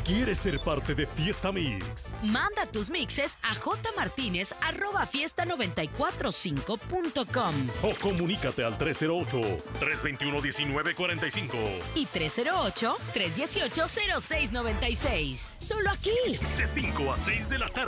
¿Quieres ser parte de Fiesta Mix? Manda tus mixes a jmartinez@fiesta945.com O comunícate al 308-321-1945 y 308-318-0696. Solo aquí. De 5 a 6 de la tarde.